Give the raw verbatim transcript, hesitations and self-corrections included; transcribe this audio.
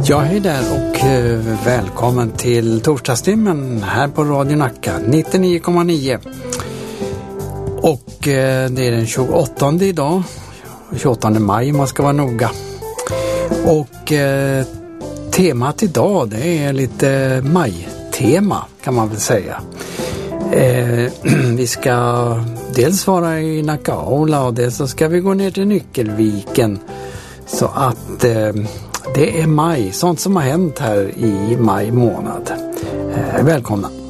Ja, hej där och eh, välkommen till torsdagstimmen här på Radio Nacka nittionio komma nio. Och eh, det är den tjugoåttonde idag, tjugoåttonde maj man ska vara noga. Och eh, temat idag det är lite majtema kan man väl säga. Eh, vi ska dels vara i Nackaula och dels så ska vi gå ner till Nyckelviken. Så att eh, det är maj, sånt som har hänt här i maj månad. Eh, välkomna!